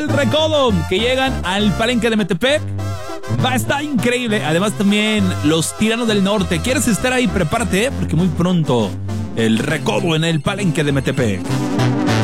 El Recodo, que llegan al Palenque de Metepec. Va a estar increíble. Además también los Tiranos del Norte. ¿Quieres estar ahí? Prepárate, porque muy pronto el Recodo en el Palenque de Metepec.